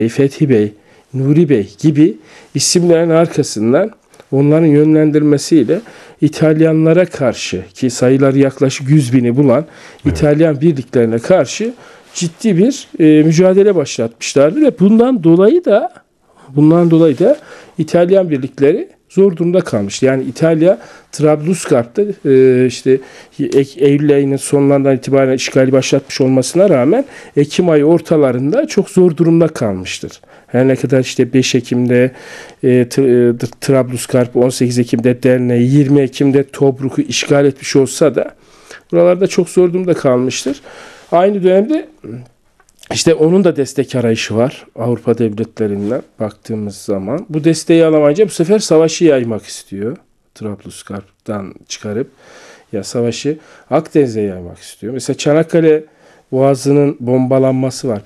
Fethi Bey, Nuri Bey gibi isimlerin arkasından onların yönlendirmesiyle İtalyanlara karşı, ki sayıları yaklaşık 100.000'i bulan İtalyan birliklerine karşı ciddi bir mücadele başlatmışlardı ve bundan dolayı da İtalyan birlikleri zor durumda kalmıştı. Yani İtalya Trablusgarp'ta işte Eylül ayının sonlarından itibaren işgali başlatmış olmasına rağmen Ekim ayı ortalarında çok zor durumda kalmıştır. Her ne kadar işte 5 Ekim'de Trablusgarp, 18 Ekim'de Derne'yi, 20 Ekim'de Tobruk'u işgal etmiş olsa da buralarda çok zor durumda kalmıştır. Aynı dönemde işte onun da destek arayışı var Avrupa devletlerinden baktığımız zaman. Bu desteği alamayınca bu sefer savaşı yaymak istiyor. Trablusgarp'tan çıkarıp ya savaşı Akdeniz'e yaymak istiyor. Mesela Çanakkale Boğazı'nın bombalanması var.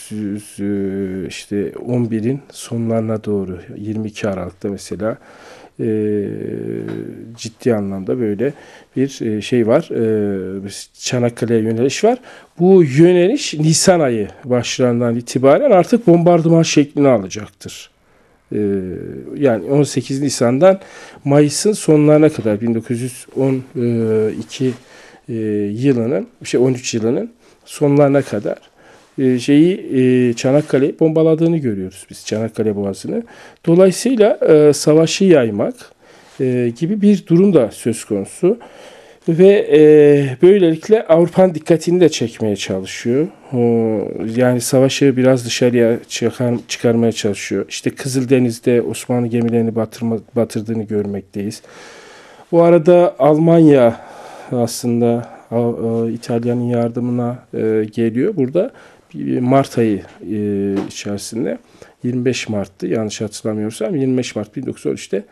1911'in sonlarına doğru 22 Aralık'ta mesela ciddi anlamda böyle bir şey var. Çanakkale'ye yöneliş var. Bu yöneliş Nisan ayı başlarından itibaren artık bombardıman şeklini alacaktır. Yani 18 Nisan'dan Mayıs'ın sonlarına kadar 1912 yılının 13 yılının sonlarına kadar Çanakkale'yi bombaladığını görüyoruz biz, Çanakkale Boğazı'nı. Dolayısıyla savaşı yaymak gibi bir durum da söz konusu. Ve böylelikle Avrupa'nın dikkatini de çekmeye çalışıyor. Yani savaşı biraz dışarıya çıkarmaya çalışıyor. İşte Kızıldeniz'de Osmanlı gemilerini batırdığını görmekteyiz. Bu arada Almanya aslında İtalya'nın yardımına geliyor. Burada Mart ayı içerisinde 25 Mart'tı yanlış hatırlamıyorsam, 25 Mart 1913'te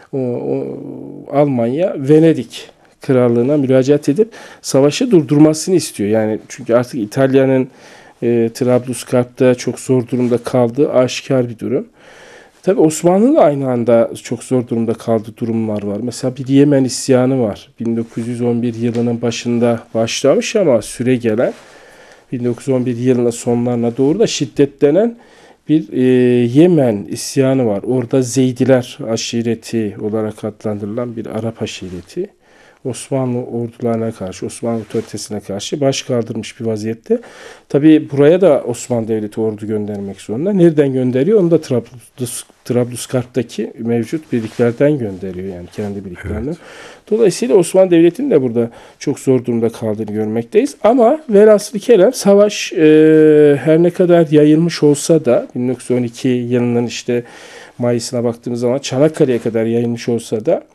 Almanya Venedik Krallığına müracaat edip savaşı durdurmasını istiyor. Yani çünkü artık İtalya'nın Trablusgarp'ta çok zor durumda kaldığı aşikar bir durum. Tabi Osmanlı da aynı anda çok zor durumda kaldığı durumlar var. Mesela bir Yemen isyanı var. 1911 yılının başında başlamış ama süre gelen 1911 yılının sonlarına doğru da şiddetlenen bir Yemen isyanı var. Orada Zeydiler aşireti olarak adlandırılan bir Arap aşireti Osmanlı ordularına karşı, Osmanlı otoritesine karşı baş kaldırmış bir vaziyette. Tabii buraya da Osmanlı Devleti ordu göndermek zorunda. Nereden gönderiyor? Onu da Trablusgarp'taki mevcut birliklerden gönderiyor, yani kendi birliklerinden. Evet. Dolayısıyla Osmanlı Devleti'nin de burada çok zor durumda kaldığını görmekteyiz. Ama velhasıl kelam savaş her ne kadar yayılmış olsa da 1912 yılının işte Mayıs'ına baktığımız zaman Çanakkale'ye kadar yayılmış olsa da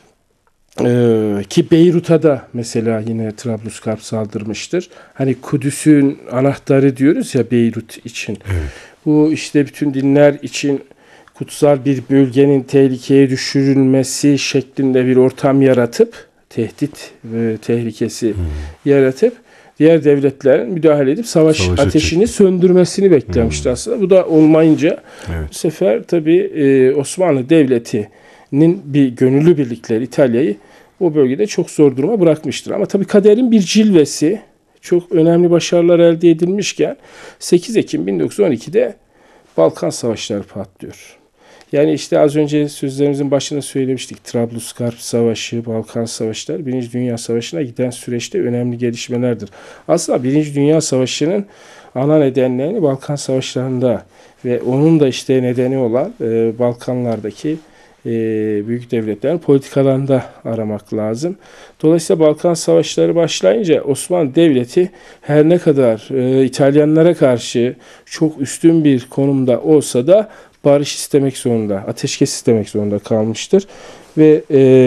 ki Beyrut'a da mesela yine Trablusgarp saldırmıştır. Hani Kudüs'ün anahtarı diyoruz ya Beyrut için. Evet. Bu işte bütün dinler için kutsal bir bölgenin tehlikeye düşürülmesi şeklinde bir ortam yaratıp, tehdit ve tehlikesi yaratıp diğer devletlerin müdahale edip savaş ateşini söndürmesini beklemişti aslında. Bu da olmayınca bu sefer tabii Osmanlı Devleti'nin bir gönüllü birlikleri İtalya'yı o bölgede çok zor duruma bırakmıştır. Ama tabii kaderin bir cilvesi, çok önemli başarılar elde edilmişken 8 Ekim 1912'de Balkan Savaşları patlıyor. Yani işte az önce sözlerimizin başında söylemiştik. Trablusgarp Savaşı, Balkan Savaşları, Birinci Dünya Savaşı'na giden süreçte önemli gelişmelerdir. Aslında Birinci Dünya Savaşı'nın ana nedenlerini Balkan Savaşları'nda ve onun da işte nedeni olan Balkanlardaki büyük devletlerin politikalarında aramak lazım. Dolayısıyla Balkan Savaşları başlayınca Osmanlı Devleti her ne kadar İtalyanlara karşı çok üstün bir konumda olsa da barış istemek zorunda, ateşkes istemek zorunda kalmıştır. Ve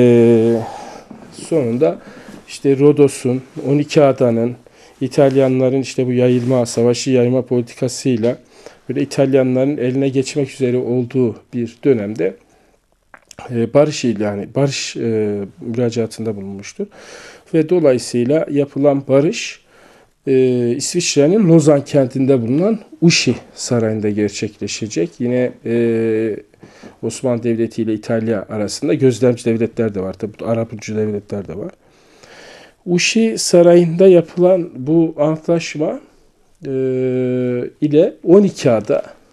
sonunda işte Rodos'un, 12 adanın, İtalyanların işte bu savaşı yayma politikasıyla böyle İtalyanların eline geçmek üzere olduğu bir dönemde barış müracaatında bulunmuştur. Ve dolayısıyla yapılan barış İsviçre'nin Lozan kentinde bulunan Uşi Sarayı'nda gerçekleşecek. Yine Osmanlı Devleti ile İtalya arasında gözlemci devletler de var. Tabii Arap ucu devletler de var. Uşi Sarayı'nda yapılan bu antlaşma ile 12 ada